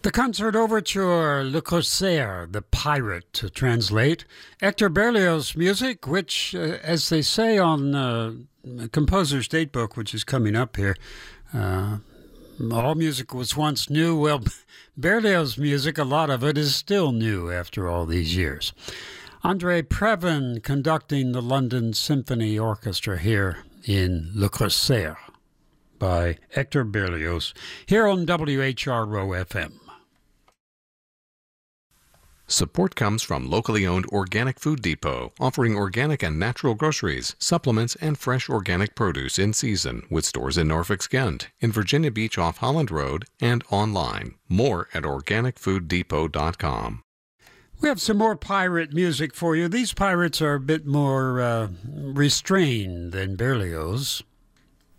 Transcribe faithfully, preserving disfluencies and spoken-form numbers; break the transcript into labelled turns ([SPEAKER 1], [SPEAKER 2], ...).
[SPEAKER 1] The concert overture, Le Corsaire, the pirate, to translate. Hector Berlioz music, which, uh, as they say on uh, Composer's Datebook, which is coming up here, uh, all music was once new. Well, Berlioz music, a lot of it is still new after all these years. Andre Previn conducting the London Symphony Orchestra here in Le Corsaire by Hector Berlioz, here on W H R O F M.
[SPEAKER 2] Support comes from locally owned Organic Food Depot, offering organic and natural groceries, supplements, and fresh organic produce in season, with stores in Norfolk Skent, in Virginia Beach off Holland Road, and online. More at organic food depot dot com.
[SPEAKER 1] We have some more pirate music for you. These pirates are a bit more uh, restrained than Berlioz.